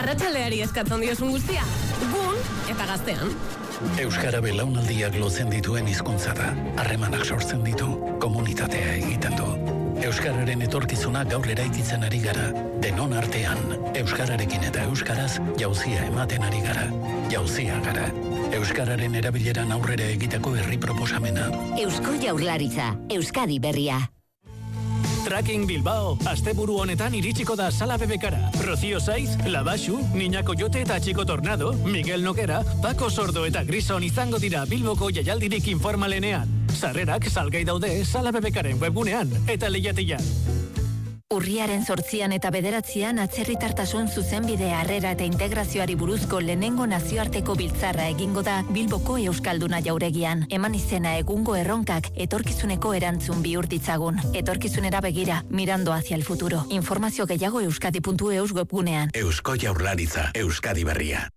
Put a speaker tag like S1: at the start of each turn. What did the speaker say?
S1: arratsaleari eskatzen diosun guztia. Gun eta gaztean.
S2: Euskara belaunaldiak lotzen dituen hizkuntza da. Harremanak sortzen ditu, komunitatea egiten du. Euskararen etorkizuna gaur eraikitzen ari gara. Denon artean, euskararekin eta euskaraz jauzia ematen ari gara. Jauzia gara. Euskararen erabileran aurrera egiteko herri proposamena.
S3: Eusko Jaurlaritza, Euskadi berria.
S4: Tracking Bilbao, asteburu honetan iritsiko da Sala Bebekara. Rocío Saiz, Labaxu, Niña Coyote eta Chico Tornado, Miguel Nokera, Paco Sordo eta Grison izango dira Bilboko jaialdirik informalenean. Sarrerak salgai daude Sala Bebekaren webgunean eta lehiatian.
S3: Urriaren 8 eta 9 atzerritartasun zuzenbide harrera eta integrazioari buruzko lehenengo nazioarteko biltzarra egingo da Bilboko Euskalduna jauregian. Eman izena egungo erronkak etorkizuneko erantzun bihur ditzagun. Etorkizunera begira, mirando hacia el futuro. Informazio gehiago euskadi.eus webgunean.
S2: Eusko Jaurlaritza, Euskadi berria.